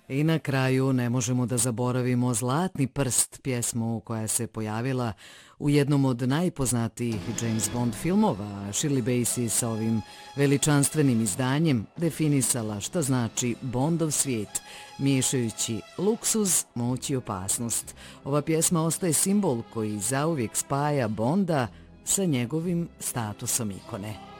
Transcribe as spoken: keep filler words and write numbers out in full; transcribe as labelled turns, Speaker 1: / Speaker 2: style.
Speaker 1: I na kraju ne možemo da zaboravimo Zlatni prst, pjesmu koja se pojavila u jednom od najpoznatijih James Bond filmova. Shirley Bassey sa ovim veličanstvenim izdanjem definisala šta znači Bondov svijet, miješajući luksuz, moć i opasnost. Ova pjesma ostaje simbol koji zauvijek spaja Bonda sa njegovim statusom ikone.